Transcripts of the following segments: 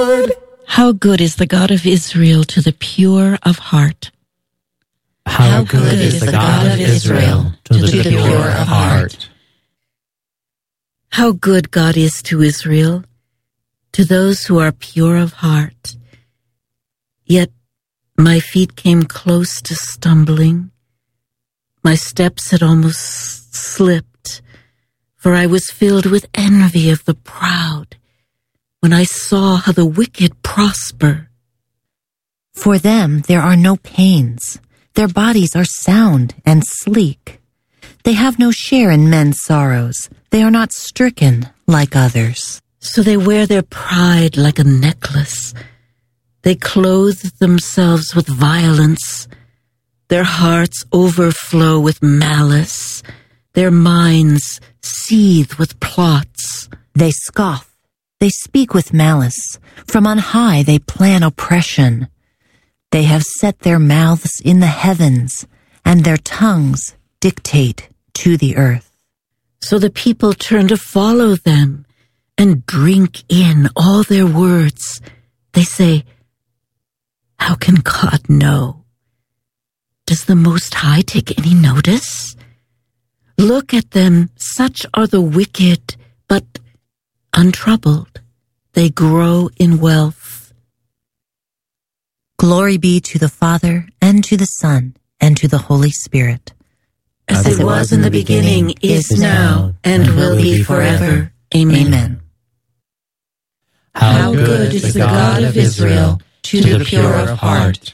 Lord! How good is the God of Israel to the pure of heart. How good is the God of Israel to the pure of heart. How good God is to Israel, to those who are pure of heart. Yet my feet came close to stumbling. My steps had almost slipped, for I was filled with envy of the proud when I saw how the wicked prosper. For them there are no pains. Their bodies are sound and sleek. They have no share in men's sorrows. They are not stricken like others. So they wear their pride like a necklace. They clothe themselves with violence. Their hearts overflow with malice. Their minds seethe with plots. They scoff. They speak with malice. From on high they plan oppression. They have set their mouths in the heavens, and their tongues dictate to the earth. So the people turn to follow them and drink in all their words. They say, how can God know? Does the Most High take any notice? Look at them, such are the wicked, but untroubled. They grow in wealth. Glory be to the Father, and to the Son, and to the Holy Spirit. As it was in the beginning, is now, and will be forever. Amen. How good is the God of Israel to the pure of heart.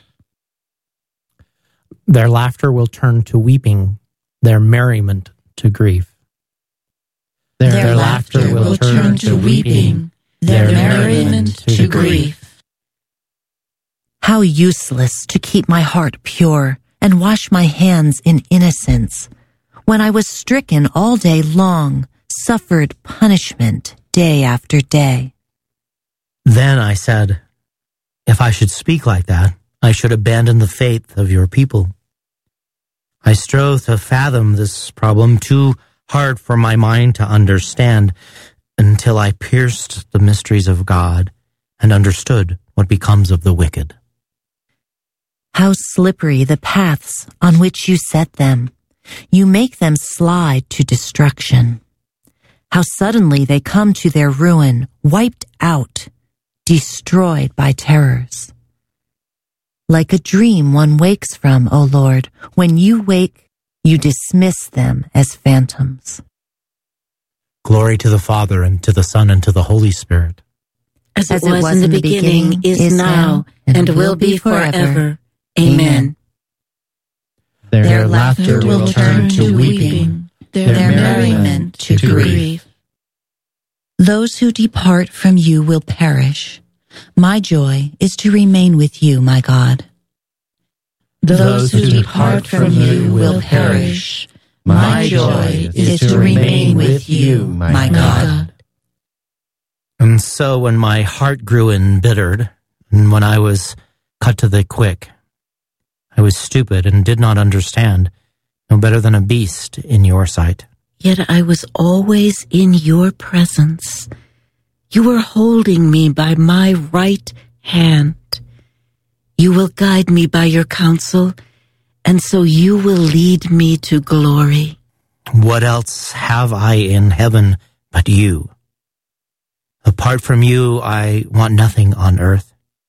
Their laughter will turn to weeping, their merriment to grief. Their laughter will turn to weeping, their merriment to grief. How useless to keep my heart pure and wash my hands in innocence, when I was stricken all day long, suffered punishment day after day. Then I said, if I should speak like that, I should abandon the faith of your people. I strove to fathom this problem, too hard for my mind to understand, until I pierced the mysteries of God and understood what becomes of the wicked. How slippery the paths on which you set them. You make them slide to destruction. How suddenly they come to their ruin, wiped out, destroyed by terrors. Like a dream one wakes from, O Lord, when you wake, you dismiss them as phantoms. Glory to the Father, and to the Son, and to the Holy Spirit. As it was in the beginning, is now, and will be forever. Amen. Their laughter will turn to weeping, their merriment to grief. Those who depart from you will perish. My joy is to remain with you, my God. Those who depart from you will perish. My joy is to remain with you, my God. And so when my heart grew embittered, and when I was cut to the quick, I was stupid and did not understand, no better than a beast in your sight. Yet I was always in your presence. You were holding me by my right hand. You will guide me by your counsel, and so you will lead me to glory. What else have I in heaven but you? Apart from you, I want nothing on earth.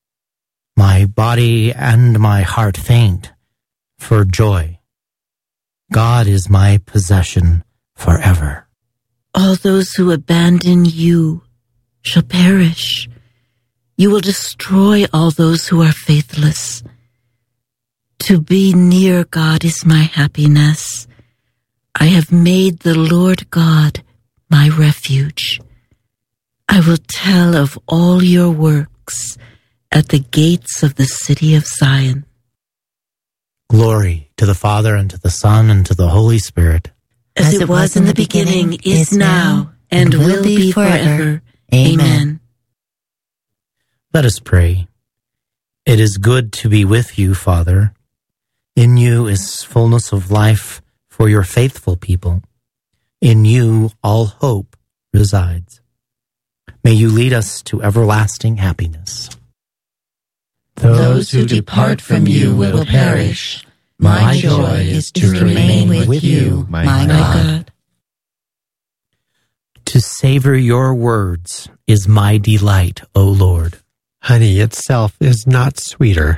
My body and my heart faint for joy. God is my possession forever. All those who abandon you shall perish. You will destroy all those who are faithless. To be near God is my happiness. I have made the Lord God my refuge. I will tell of all your works at the gates of the city of Zion. Glory to the Father, and to the Son, and to the Holy Spirit. As it was in the beginning, is now, and will be forever. Amen. Let us pray. It is good to be with you, Father. In you is fullness of life for your faithful people. In you all hope resides. May you lead us to everlasting happiness. Those who depart from you will perish. My joy is to remain with you, my God. To savor your words is my delight, O Lord. Honey itself is not sweeter.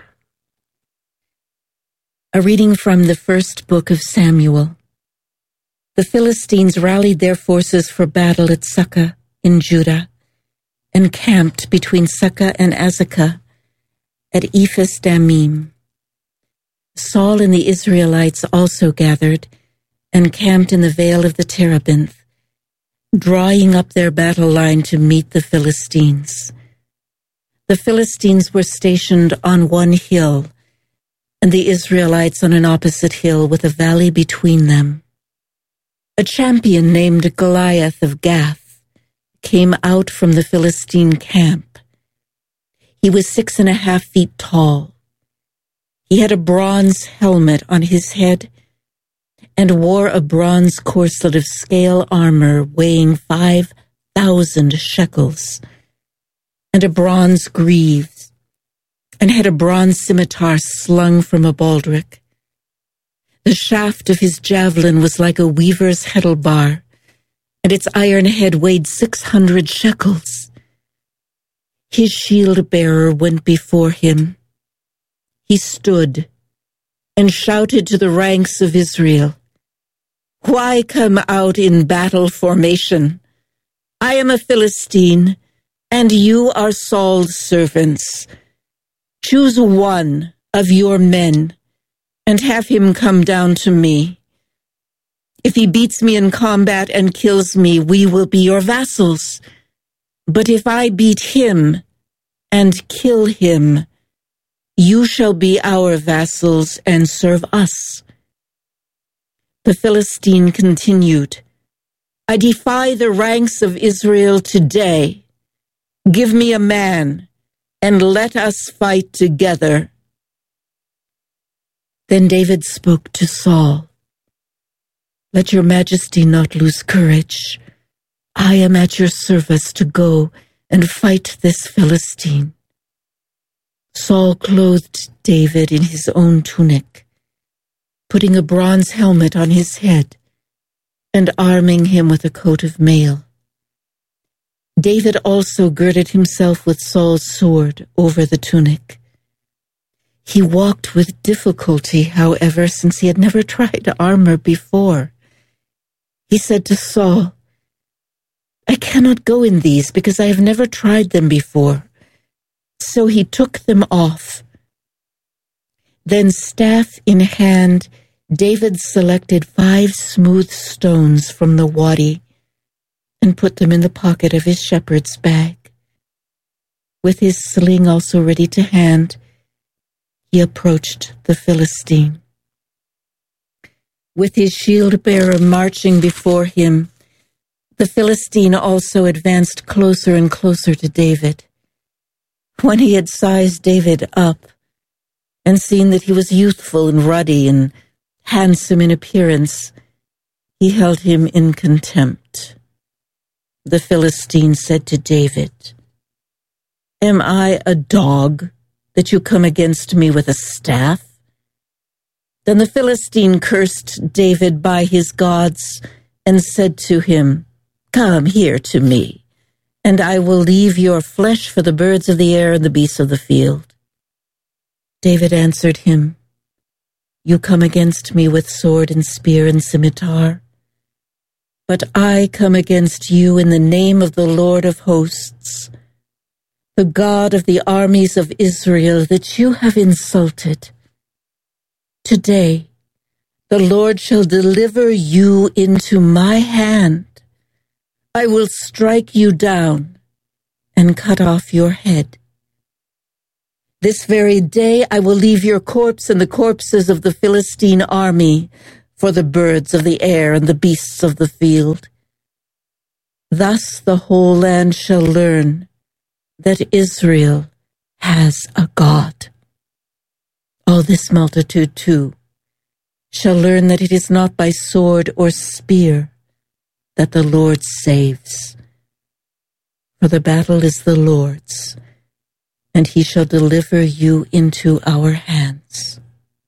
A reading from the first book of Samuel. The Philistines rallied their forces for battle at Sukkah in Judah, and camped between Sukkah and Azekah at Ephes Dammim. Saul and the Israelites also gathered and camped in the vale of the Terebinth, drawing up their battle line to meet the Philistines. The Philistines were stationed on one hill, and the Israelites on an opposite hill with a valley between them. A champion named Goliath of Gath came out from the Philistine camp. He was 6.5 feet tall. He had a bronze helmet on his head and wore a bronze corselet of scale armor weighing 5,000 shekels, and a bronze greaves, and had a bronze scimitar slung from a baldric. The shaft of his javelin was like a weaver's heddle-bar, and its iron head weighed 600 shekels. His shield-bearer went before him. He stood and shouted to the ranks of Israel, "Why come out in battle formation? I am a Philistine, and you are Saul's servants. Choose one of your men and have him come down to me. If he beats me in combat and kills me, we will be your vassals. But if I beat him and kill him, you shall be our vassals and serve us." The Philistine continued, "I defy the ranks of Israel today. Give me a man, and let us fight together." Then David spoke to Saul, "Let your majesty not lose courage. I am at your service to go and fight this Philistine." Saul clothed David in his own tunic, putting a bronze helmet on his head and arming him with a coat of mail. David also girded himself with Saul's sword over the tunic. He walked with difficulty, however, since he had never tried armor before. He said to Saul, "I cannot go in these because I have never tried them before." So he took them off. Then, staff in hand, David selected 5 smooth stones from the wadi and put them in the pocket of his shepherd's bag. With his sling also ready to hand, he approached the Philistine. With his shield-bearer marching before him, the Philistine also advanced closer and closer to David. When he had sized David up and seen that he was youthful and ruddy and handsome in appearance, he held him in contempt. The Philistine said to David, "Am I a dog that you come against me with a staff?" Then the Philistine cursed David by his gods and said to him, "Come here to me, and I will leave your flesh for the birds of the air and the beasts of the field." David answered him, "You come against me with sword and spear and scimitar, but I come against you in the name of the Lord of hosts, the God of the armies of Israel that you have insulted. Today the Lord shall deliver you into my hand. I will strike you down and cut off your head. This very day I will leave your corpse and the corpses of the Philistine army for the birds of the air and the beasts of the field. Thus the whole land shall learn that Israel has a God. All this multitude, too, shall learn that it is not by sword or spear that the Lord saves. for the battle is the Lord's, and he shall deliver you into our hands."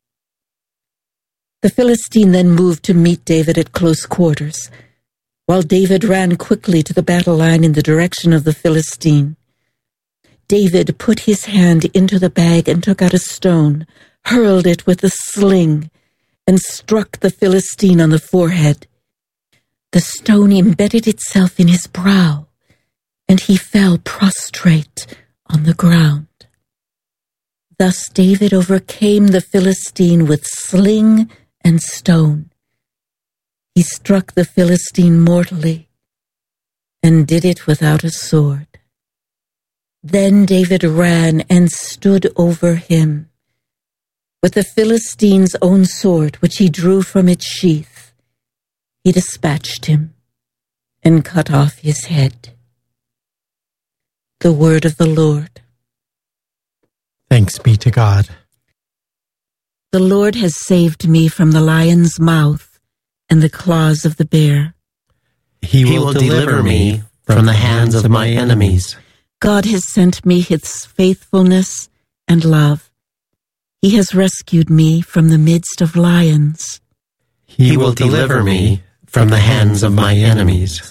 The Philistine then moved to meet David at close quarters, while David ran quickly to the battle line in the direction of the Philistine. David put his hand into the bag and took out a stone, hurled it with a sling, and struck the Philistine on the forehead. The stone embedded itself in his brow, and he fell prostrate on the ground. Thus David overcame the Philistine with sling and stone. He struck the Philistine mortally, and did it without a sword. Then David ran and stood over him. With the Philistine's own sword, which he drew from its sheath, he dispatched him and cut off his head. The word of the Lord. Thanks be to God. The Lord has saved me from the lion's mouth and the claws of the bear. He will deliver me from the hands of my enemies. God has sent me his faithfulness and love. He has rescued me from the midst of lions. He will deliver me from the hands of my enemies.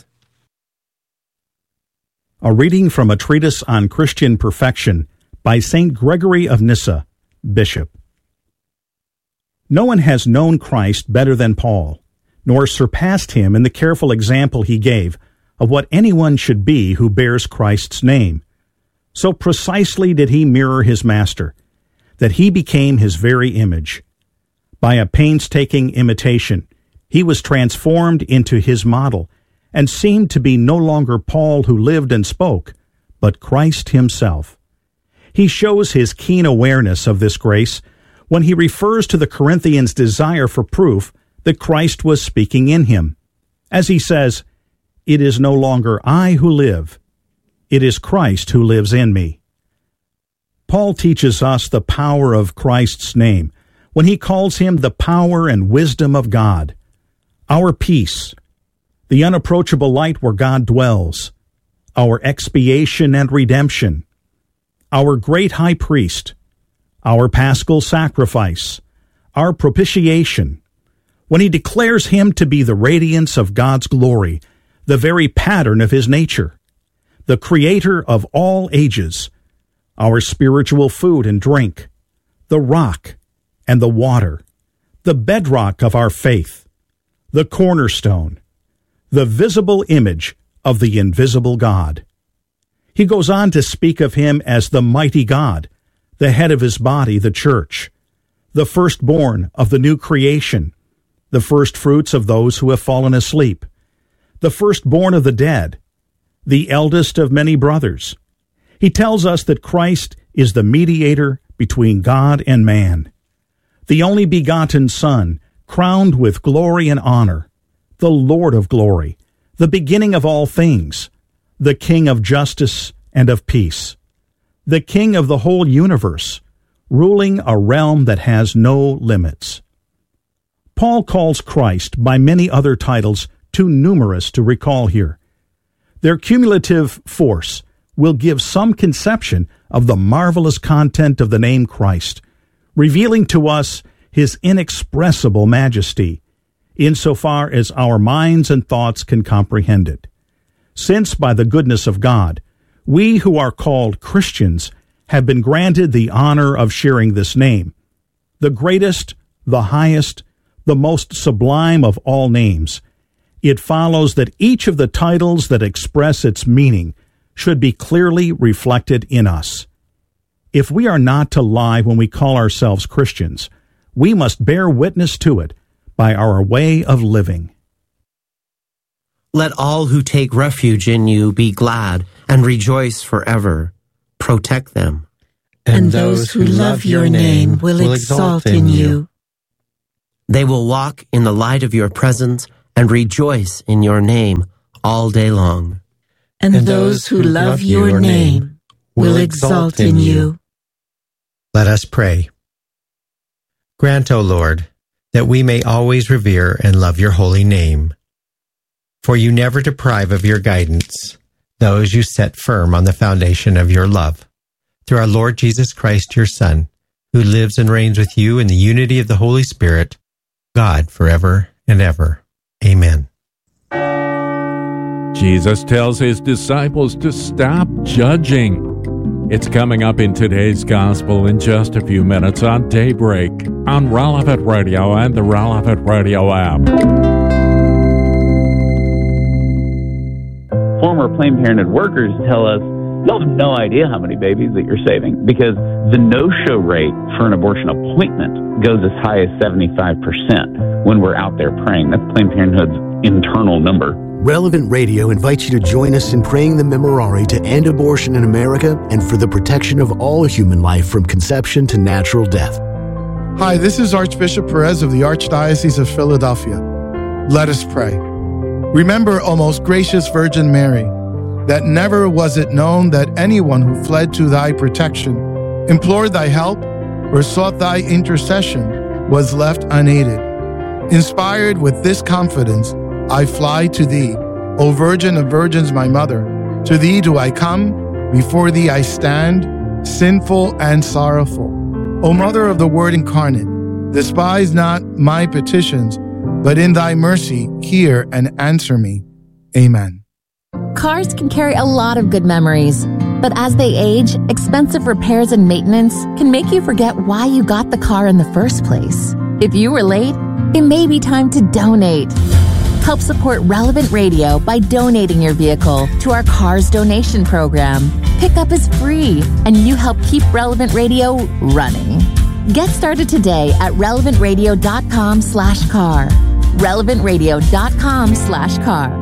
A reading from a treatise on Christian perfection by St. Gregory of Nyssa, Bishop. No one has known Christ better than Paul, nor surpassed him in the careful example he gave of what anyone should be who bears Christ's name. So precisely did he mirror his master, that he became his very image. By a painstaking imitation, he was transformed into his model, and seemed to be no longer Paul who lived and spoke, but Christ himself. He shows his keen awareness of this grace when he refers to the Corinthians' desire for proof that Christ was speaking in him. As he says, "It is no longer I who live, it is Christ who lives in me." Paul teaches us the power of Christ's name when he calls him the power and wisdom of God, our peace, the unapproachable light where God dwells, our expiation and redemption, our great high priest, our paschal sacrifice, our propitiation, when he declares him to be the radiance of God's glory, the very pattern of his nature, the creator of all ages, our spiritual food and drink, the rock and the water, the bedrock of our faith, the cornerstone, the visible image of the invisible God. He goes on to speak of him as the mighty God, the head of his body, the church, the firstborn of the new creation, the first fruits of those who have fallen asleep, the firstborn of the dead, the eldest of many brothers. He tells us that Christ is the mediator between God and man, the only begotten Son, crowned with glory and honor, the Lord of glory, the beginning of all things, the King of justice and of peace, the King of the whole universe, ruling a realm that has no limits. Paul calls Christ by many other titles too numerous to recall here. Their cumulative force will give some conception of the marvelous content of the name Christ, revealing to us his inexpressible majesty, insofar as our minds and thoughts can comprehend it. Since by the goodness of God, we who are called Christians have been granted the honor of sharing this name, the greatest, the highest, the most sublime of all names, it follows that each of the titles that express its meaning should be clearly reflected in us. If we are not to lie when we call ourselves Christians, we must bear witness to it by our way of living. Let all who take refuge in you be glad and rejoice forever. Protect them. And those who love your name will exalt in you. They will walk in the light of your presence and rejoice in your name all day long. And those who love your name will exalt in you. Let us pray. Grant, O Lord, that we may always revere and love your holy name. For you never deprive of your guidance those you set firm on the foundation of your love. Through our Lord Jesus Christ, your Son, who lives and reigns with you in the unity of the Holy Spirit, God, forever and ever. Amen. Jesus tells his disciples to stop judging. It's coming up in today's gospel in just a few minutes on Daybreak, on Relevant Radio and the Relevant Radio app. Former Planned Parenthood workers tell us, you'll have no idea how many babies that you're saving because the no-show rate for an abortion appointment goes as high as 75% when we're out there praying. That's Planned Parenthood's internal number. Relevant Radio invites you to join us in praying the Memorare to end abortion in America and for the protection of all human life from conception to natural death. Hi, this is Archbishop Perez of the Archdiocese of Philadelphia. Let us pray. Remember, O most gracious Virgin Mary, that never was it known that anyone who fled to thy protection, implored thy help, or sought thy intercession was left unaided. Inspired with this confidence, I fly to thee, O Virgin of Virgins, my mother. To thee do I come, before thee I stand, sinful and sorrowful. O Mother of the Word incarnate, despise not my petitions, but in thy mercy hear and answer me. Amen. Cars can carry a lot of good memories, but as they age, expensive repairs and maintenance can make you forget why you got the car in the first place. If you were late, it may be time to donate. Help support Relevant Radio by donating your vehicle to our Cars donation program. Pickup is free, and you help keep Relevant Radio running. Get started today at relevantradio.com/car. relevantradio.com/car.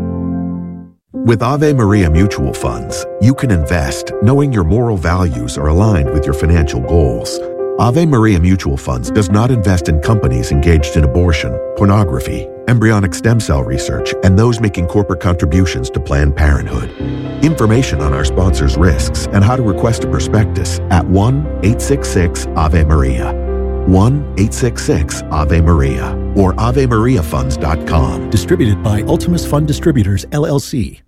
With Ave Maria Mutual Funds, you can invest knowing your moral values are aligned with your financial goals. Ave Maria Mutual Funds does not invest in companies engaged in abortion, pornography, embryonic stem cell research, and those making corporate contributions to Planned Parenthood. Information on our sponsors' risks and how to request a prospectus at 1-866-AVE-MARIA. 1-866-AVE-MARIA or AveMariaFunds.com. Distributed by Ultimus Fund Distributors, LLC.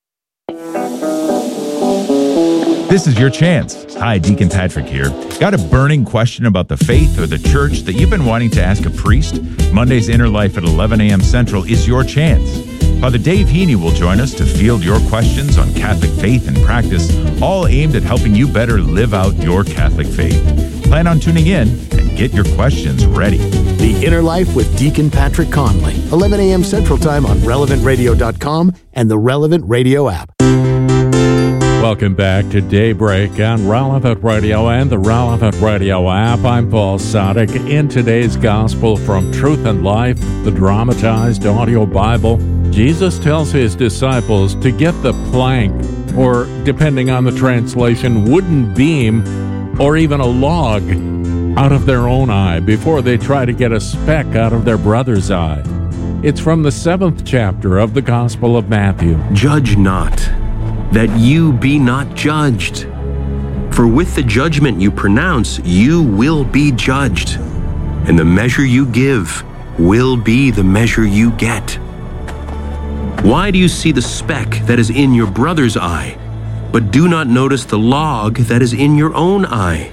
This is your chance. Hi, Deacon Patrick here. Got a burning question about the faith or the church that you've been wanting to ask a priest? Monday's Inner Life at 11 a.m. Central is your chance. Father Dave Heaney will join us to field your questions on Catholic faith and practice, all aimed at helping you better live out your Catholic faith. Plan on tuning in and get your questions ready. The Inner Life with Deacon Patrick Conley, 11 a.m. Central Time on RelevantRadio.com and the Relevant Radio app. Welcome back to Daybreak on Relevant Radio and the Relevant Radio app. I'm Paul Sadek. In today's Gospel from Truth and Life, the dramatized audio Bible, Jesus tells his disciples to get the plank, or depending on the translation, wooden beam, or even a log, out of their own eye before they try to get a speck out of their brother's eye. It's from the 7th chapter of the Gospel of Matthew. Judge not, that you be not judged. For with the judgment you pronounce, you will be judged, and the measure you give will be the measure you get. Why do you see the speck that is in your brother's eye, but do not notice the log that is in your own eye?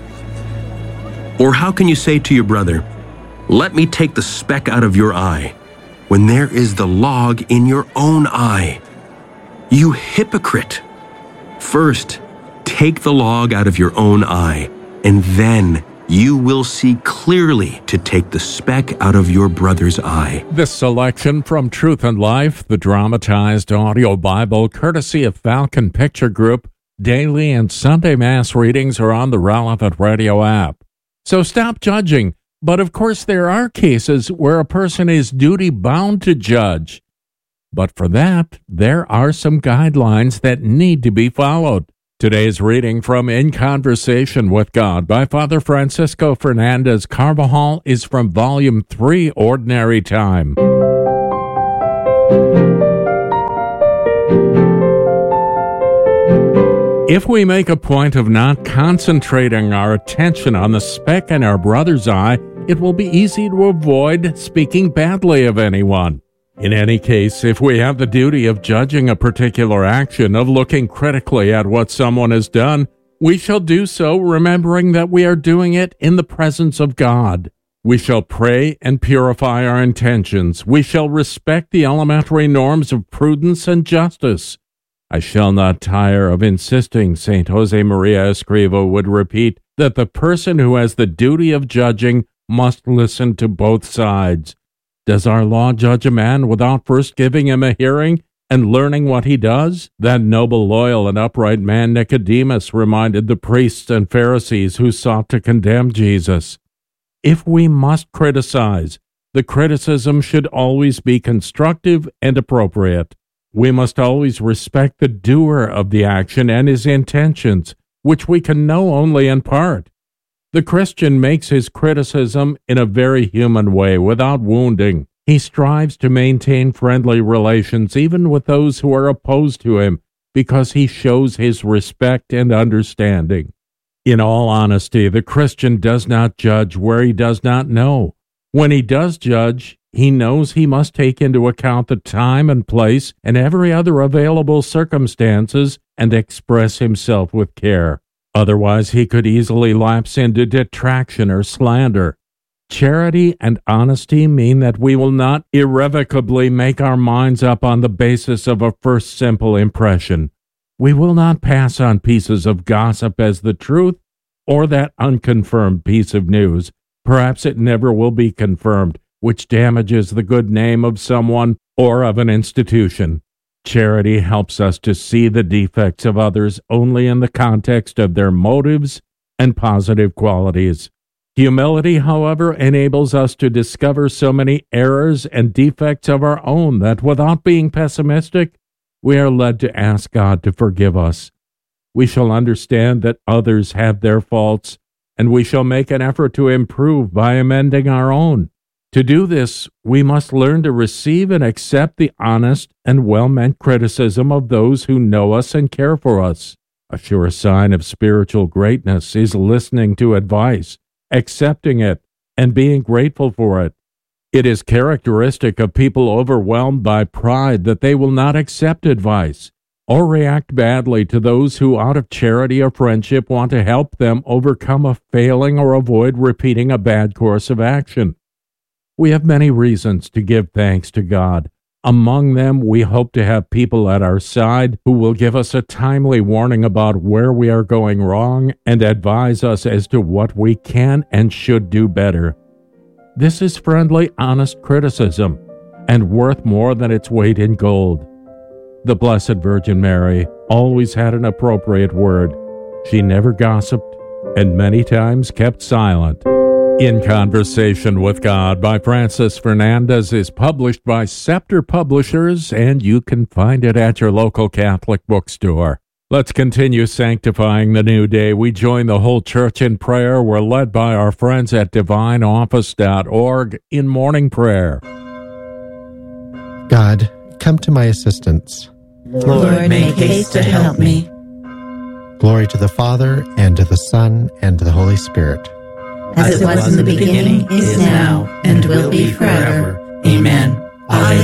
Or how can you say to your brother, let me take the speck out of your eye, when there is the log in your own eye? You hypocrite! First, take the log out of your own eye, and then you will see clearly to take the speck out of your brother's eye. This selection from Truth and Life, the dramatized audio Bible, courtesy of Falcon Picture Group. Daily and Sunday Mass readings are on the Relevant Radio app. So stop judging. But of course, there are cases where a person is duty-bound to judge. But for that, there are some guidelines that need to be followed. Today's reading from In Conversation with God by Father Francisco Fernandez Carvajal is from Volume 3, Ordinary Time. If we make a point of not concentrating our attention on the speck in our brother's eye, it will be easy to avoid speaking badly of anyone. In any case, if we have the duty of judging a particular action, of looking critically at what someone has done, we shall do so remembering that we are doing it in the presence of God. We shall pray and purify our intentions. We shall respect the elementary norms of prudence and justice. I shall not tire of insisting, St. Josemaria Escriva would repeat, that the person who has the duty of judging must listen to both sides. Does our law judge a man without first giving him a hearing and learning what he does? That noble, loyal, and upright man Nicodemus reminded the priests and Pharisees who sought to condemn Jesus. If we must criticize, the criticism should always be constructive and appropriate. We must always respect the doer of the action and his intentions, which we can know only in part. The Christian makes his criticism in a very human way, without wounding. He strives to maintain friendly relations even with those who are opposed to him, because he shows his respect and understanding. In all honesty, the Christian does not judge where he does not know. When he does judge, he knows he must take into account the time and place and every other available circumstances and express himself with care. Otherwise, he could easily lapse into detraction or slander. Charity and honesty mean that we will not irrevocably make our minds up on the basis of a first simple impression. We will not pass on pieces of gossip as the truth, or that unconfirmed piece of news. Perhaps it never will be confirmed, which damages the good name of someone or of an institution. Charity helps us to see the defects of others only in the context of their motives and positive qualities. Humility, however, enables us to discover so many errors and defects of our own that without being pessimistic, we are led to ask God to forgive us. We shall understand that others have their faults, and we shall make an effort to improve by amending our own. To do this, we must learn to receive and accept the honest and well-meant criticism of those who know us and care for us. A sure sign of spiritual greatness is listening to advice, accepting it, and being grateful for it. It is characteristic of people overwhelmed by pride that they will not accept advice or react badly to those who, out of charity or friendship, want to help them overcome a failing or avoid repeating a bad course of action. We have many reasons to give thanks to God. Among them, we hope to have people at our side who will give us a timely warning about where we are going wrong and advise us as to what we can and should do better. This is friendly, honest criticism, and worth more than its weight in gold. The Blessed Virgin Mary always had an appropriate word. She never gossiped, and many times kept silent. In Conversation with God by Francis Fernandez is published by Scepter Publishers, and you can find it at your local Catholic bookstore. Let's continue sanctifying the new day. We join the whole church in prayer. We're led by our friends at divineoffice.org in morning prayer. God, come to my assistance. Lord, make haste to help me. Glory to the Father, and to the Son, and to the Holy Spirit. As it was in the beginning, is now, and will be forever. Amen. Alleluia.